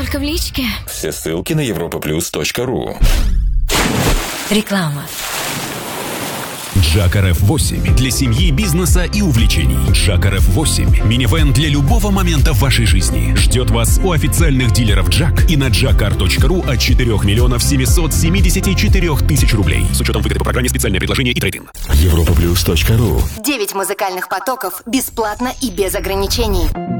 только в личке. Все ссылки на europaplus.ru. Реклама. Джак RF8 для семьи, бизнеса и увлечений. Джак RF8 – минивэн для любого момента в вашей жизни. Ждет вас у официальных дилеров Джак и на jackcar.ru от 4 миллионов 774 тысяч рублей. С учетом выгоды по программе «Специальное предложение» и трейд-ин. europaplus.ru. 9 музыкальных потоков бесплатно и без ограничений.